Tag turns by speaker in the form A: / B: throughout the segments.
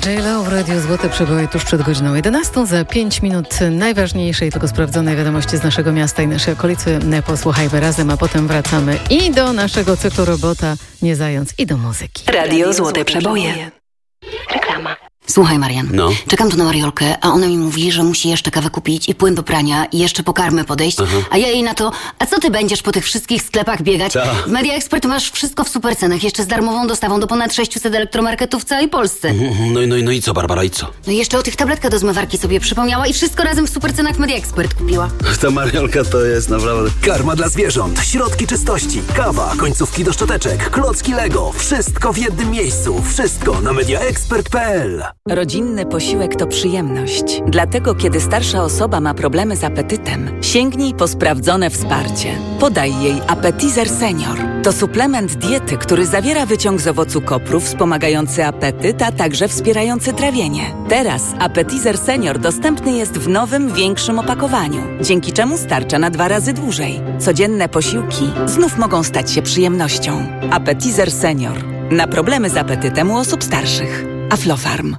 A: J.Lo w Radiu Złote Przeboje tuż przed godziną 11. Za 5 minut najważniejszej, tylko sprawdzonej wiadomości z naszego miasta i naszej okolicy posłuchajmy razem, a potem wracamy i do naszego cyklu Robota Nie Zając i do muzyki.
B: Radio Złote Przeboje. Reklama.
C: Słuchaj, Marian,
D: No.
C: czekam tu na Mariolkę, a ona mi mówi, że musi jeszcze kawę kupić i płyn do prania i jeszcze po karmę podejść, a ja jej na to, a co ty będziesz po tych wszystkich sklepach biegać? W Media Expert masz wszystko w supercenach, jeszcze z darmową dostawą do ponad 600 elektromarketów w całej Polsce.
D: No i co, Barbara, i co?
C: No i jeszcze o tych tabletkach do zmywarki sobie przypomniała i wszystko razem w supercenach w Media Expert kupiła.
D: Ta Mariolka to jest naprawdę...
E: Karma dla zwierząt, środki czystości, kawa, końcówki do szczoteczek, klocki Lego. Wszystko w jednym miejscu. Wszystko na mediaexpert.pl.
B: Rodzinny posiłek to przyjemność. Dlatego, kiedy starsza osoba ma problemy z apetytem, sięgnij po sprawdzone wsparcie. Podaj jej Appetizer Senior. To suplement diety, który zawiera wyciąg z owocu kopru wspomagający apetyt, a także wspierający trawienie. Teraz Appetizer Senior dostępny jest w nowym, większym opakowaniu, dzięki czemu starcza na 2 razy dłużej. Codzienne posiłki znów mogą stać się przyjemnością. Appetizer Senior. Na problemy z apetytem u osób starszych. Aflofarm.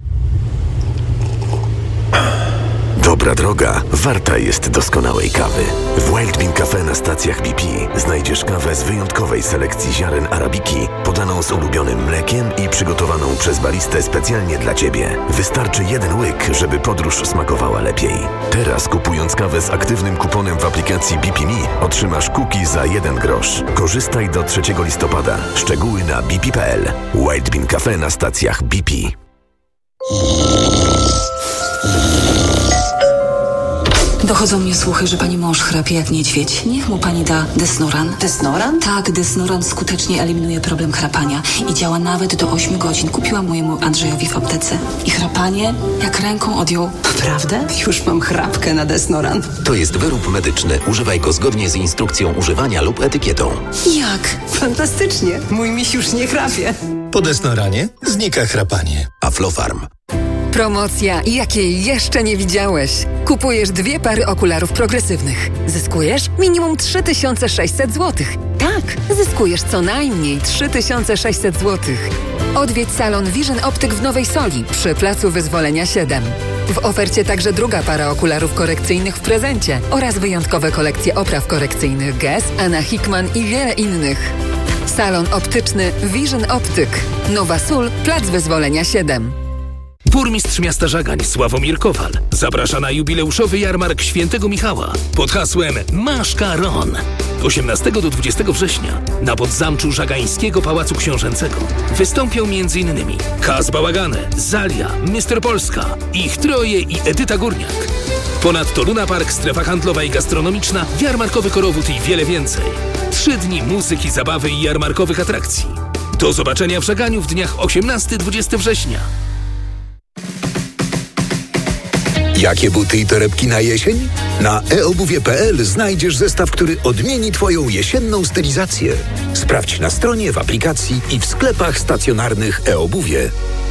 E: Dobra droga warta jest doskonałej kawy. W Wild Bean Cafe na stacjach BP znajdziesz kawę z wyjątkowej selekcji ziaren arabiki, podaną z ulubionym mlekiem i przygotowaną przez baristę specjalnie dla Ciebie. Wystarczy jeden łyk, żeby podróż smakowała lepiej. Teraz kupując kawę z aktywnym kuponem w aplikacji BP Me otrzymasz cookie za 1 grosz. Korzystaj do 3 listopada. Szczegóły na bp.pl. Wild Bean Cafe na stacjach BP.
F: Dochodzą mnie słuchy, że pani mąż chrapie jak niedźwiedź. Niech mu pani da Desnoran.
G: Desnoran?
F: Tak, Desnoran skutecznie eliminuje problem chrapania i działa nawet do 8 godzin. Kupiłam mojemu Andrzejowi w aptece. I chrapanie jak ręką odjął.
G: Naprawdę? Już mam chrapkę na Desnoran.
H: To jest wyrób medyczny. Używaj go zgodnie z instrukcją używania lub etykietą.
F: Jak?
G: Fantastycznie. Mój miś już nie chrapie.
I: Po Desnoranie znika chrapanie.
H: Aflofarm.
J: Promocja, jakiej jeszcze nie widziałeś. Kupujesz 2 pary okularów progresywnych. Zyskujesz minimum 3600 zł. Tak, zyskujesz co najmniej 3600 zł. Odwiedź salon Vision Optyk w Nowej Soli przy Placu Wyzwolenia 7. W ofercie także 2 para okularów korekcyjnych w prezencie oraz wyjątkowe kolekcje opraw korekcyjnych Guess, Anna Hickman i wiele innych. Salon optyczny Vision Optyk. Nowa Sól, Plac Wyzwolenia 7.
K: Burmistrz miasta Żagań Sławomir Kowal zaprasza na jubileuszowy jarmark Świętego Michała pod hasłem Masz Karon. 18 do 20 września na podzamczu Żagańskiego Pałacu Książęcego wystąpią m.in. Kaz Bałagane, Zalia, Mr. Polska, Ich Troje i Edyta Górniak. Ponadto Luna Park, strefa handlowa i gastronomiczna, jarmarkowy korowód i wiele więcej. 3 dni muzyki, zabawy i jarmarkowych atrakcji. Do zobaczenia w Żaganiu w dniach 18-20 września.
L: Jakie buty i torebki na jesień? Na eobuwie.pl znajdziesz zestaw, który odmieni Twoją jesienną stylizację. Sprawdź na stronie, w aplikacji i w sklepach stacjonarnych eobuwie.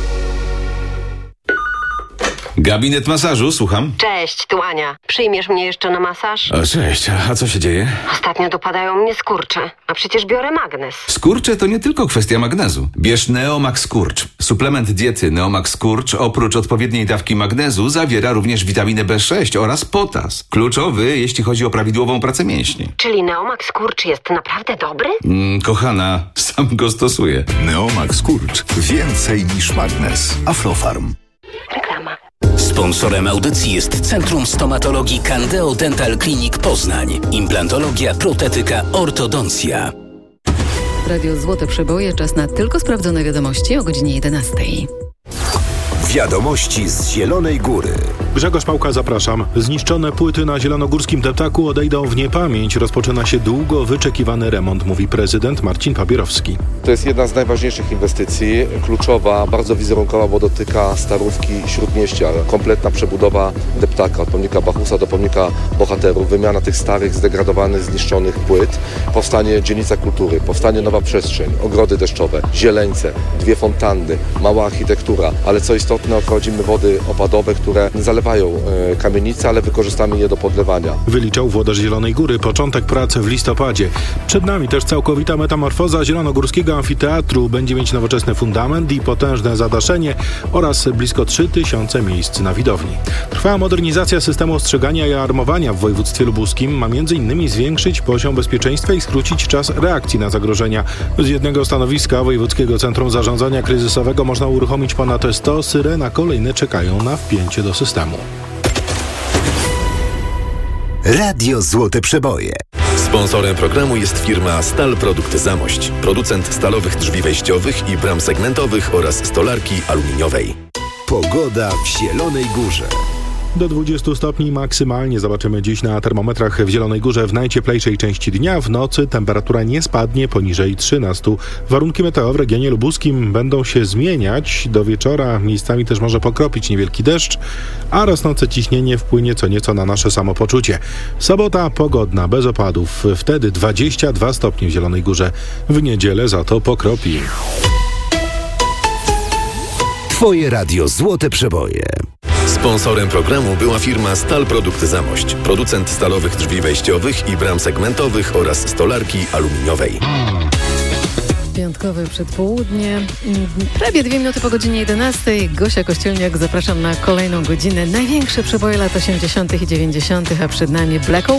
M: Gabinet masażu, słucham.
N: Cześć, tu Ania. Przyjmiesz mnie jeszcze na masaż?
M: O, cześć, a co się dzieje?
N: Ostatnio dopadają mnie skurcze, a przecież biorę magnes.
M: Skurcze to nie tylko kwestia magnezu. Bierz Neomax Skurcz. Suplement diety Neomax Skurcz oprócz odpowiedniej dawki magnezu zawiera również witaminę B6 oraz potas. Kluczowy, jeśli chodzi o prawidłową pracę mięśni.
N: Czyli Neomax Skurcz jest naprawdę dobry?
M: Kochana, sam go stosuję.
L: Neomax Skurcz. Więcej niż magnes. Aflofarm.
N: Reklama.
H: Sponsorem audycji jest Centrum Stomatologii Candeo Dental Clinic Poznań. Implantologia, protetyka, ortodoncja.
A: Radio Złote Przeboje, czas na tylko sprawdzone wiadomości o godzinie 11.
E: Wiadomości z Zielonej Góry.
O: Grzegorz Pałka, zapraszam. Zniszczone płyty na zielonogórskim deptaku odejdą w niepamięć. Rozpoczyna się długo wyczekiwany remont, mówi prezydent Marcin Papierowski.
P: To jest jedna z najważniejszych inwestycji, kluczowa, bardzo wizerunkowa, bo dotyka Starówki Śródmieścia. Kompletna przebudowa deptaka, od pomnika Bachusa do pomnika bohaterów, wymiana tych starych, zdegradowanych, zniszczonych płyt, powstanie dzielnica kultury, powstanie nowa przestrzeń, ogrody deszczowe, zieleńce, 2 fontanny, mała architektura, ale co istotne, oprowadzimy wody opadowe, które zalewają zalewają kamienice, ale wykorzystamy je do podlewania.
O: Wyliczał włodarz Zielonej Góry. Początek pracy w listopadzie. Przed nami też całkowita metamorfoza zielonogórskiego amfiteatru. Będzie mieć nowoczesny fundament i potężne zadaszenie oraz blisko 3000 miejsc na widowni. Trwała modernizacja systemu ostrzegania i alarmowania w województwie lubuskim. Ma m.in. zwiększyć poziom bezpieczeństwa i skrócić czas reakcji na zagrożenia. Z jednego stanowiska Wojewódzkiego Centrum Zarządzania Kryzysowego można uruchomić ponad 100 syren, a kolejne czekają na wpięcie do systemu.
Q: Radio Złote Przeboje. Sponsorem programu jest firma Stal Produkt Zamość, producent stalowych drzwi wejściowych i bram segmentowych oraz stolarki aluminiowej. Pogoda w Zielonej Górze.
O: Do 20 stopni maksymalnie zobaczymy dziś na termometrach w Zielonej Górze w najcieplejszej części dnia. W nocy temperatura nie spadnie poniżej 13. Warunki meteo w regionie lubuskim będą się zmieniać. Do wieczora miejscami też może pokropić niewielki deszcz, a rosnące ciśnienie wpłynie co nieco na nasze samopoczucie. Sobota pogodna, bez opadów. Wtedy 22 stopnie w Zielonej Górze. W niedzielę za to pokropi.
Q: Twoje radio Złote Przeboje. Sponsorem programu była firma Stal Produkt Zamość, producent stalowych drzwi wejściowych i bram segmentowych oraz stolarki aluminiowej.
A: Piątkowe przedpołudnie, prawie 2 minuty po godzinie 11. Gosia Kościelniak, zapraszam na kolejną godzinę. Największe przeboje lat 80. i 90., a przed nami Black